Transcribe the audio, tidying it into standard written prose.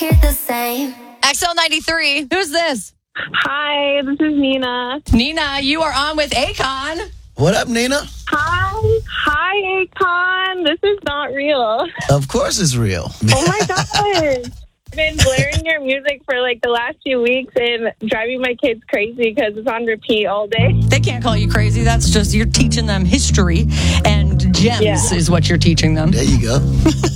hear the same. XL93. Who's this? Hi, this is Nina. Nina, you are on with Akon. What up, Nina? Hi, Akon. This is not real. Of course it's real. Oh my gosh. I've been blaring your music for like the last few weeks and driving my kids crazy because it's on repeat all day. They can't call you crazy. That's just, you're teaching them history and gems is what you're teaching them. There you go.